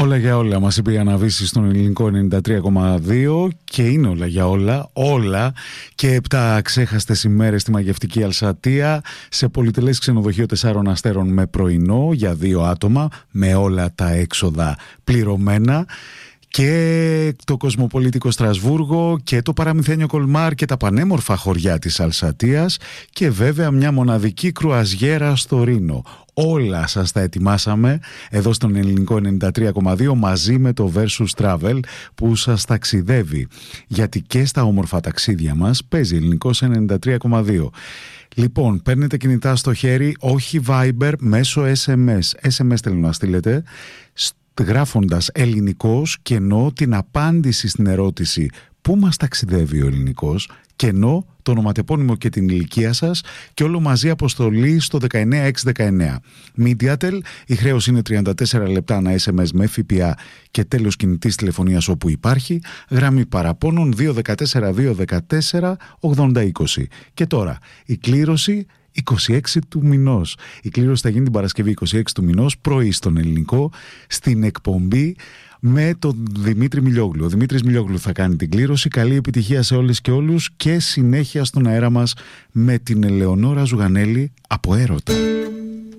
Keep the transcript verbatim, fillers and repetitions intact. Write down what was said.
Όλα για όλα, μας είπε η Αναβίση στον ελληνικό ενενήντα τρία κόμμα δύο, και είναι όλα για όλα, όλα και επτά αξέχαστες ημέρες στη μαγευτική Αλσατία, σε πολυτελές ξενοδοχείο τεσσάρων αστέρων με πρωινό για δύο άτομα, με όλα τα έξοδα πληρωμένα, και το κοσμοπολιτικό Στρασβούργο και το παραμυθένιο Κολμάρ και τα πανέμορφα χωριά της Αλσατίας, και βέβαια μια μοναδική κρουαζιέρα στο Ρήνο. Όλα σας τα ετοιμάσαμε εδώ στον ελληνικό ενενήντα τρία κόμμα δύο μαζί με το Versus Travel που σας ταξιδεύει, γιατί και στα όμορφα ταξίδια μας παίζει ελληνικός ενενήντα τρία κόμμα δύο. Λοιπόν, παίρνετε κινητά στο χέρι, όχι Viber, μέσω ες εμ ες. ες εμ ες θέλω να στείλετε γράφοντας ελληνικός και ενώ την απάντηση στην ερώτηση πού μας ταξιδεύει ο ελληνικός, και ενώ το ονοματεπώνυμο και την ηλικία σας, και όλο μαζί αποστολή στο δεκαεννιά έξι δεκαεννιά. Mediatel, η χρέωση είναι τριάντα τέσσερα λεπτά ανά ες εμ ες με ΦΠΑ και τέλος κινητής τηλεφωνίας όπου υπάρχει. Γραμμή παραπώνων δύο ένα τέσσερα δύο ένα τέσσερα ογδόντα είκοσι. Και τώρα η κλήρωση είκοσι έξι του μηνός. Η κλήρωση θα γίνει την Παρασκευή είκοσι έξι του μηνός, πρωί στον ελληνικό, στην εκπομπή με τον Δημήτρη Μιλιόγλου. Ο Δημήτρης Μιλιόγλου θα κάνει την κλήρωση. Καλή επιτυχία σε όλες και όλους και συνέχεια στον αέρα μας με την Ελεονόρα Ζουγανέλη από Έρωτα.